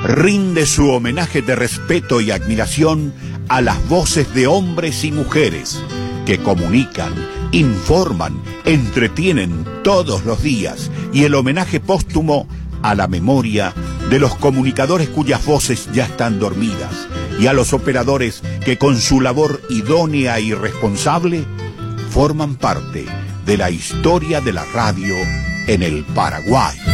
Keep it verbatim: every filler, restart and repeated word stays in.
rinde su homenaje de respeto y admiración a las voces de hombres y mujeres que comunican, informan, entretienen todos los días, y el homenaje póstumo a la memoria de los comunicadores cuyas voces ya están dormidas y a los operadores que con su labor idónea y responsable forman parte de la historia de la radio en el Paraguay.